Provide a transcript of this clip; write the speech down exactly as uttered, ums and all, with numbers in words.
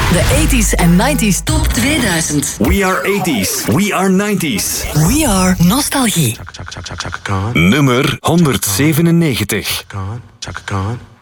De tachtiger en negentiger Top tweeduizend. We are eighties. We are nineties. We are nostalgie. Nummer honderdzevenennegentig. Chaka Khan, Chaka Khan.